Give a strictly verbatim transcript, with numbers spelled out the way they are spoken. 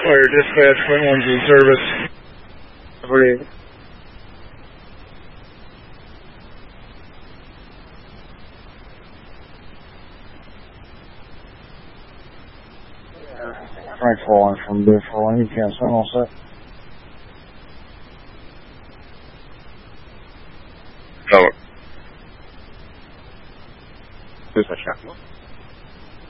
Fire Dispatch, Flint one's in service. Over to Frank falling from Biff falling. You can't send all set. No. Dispatch, yeah.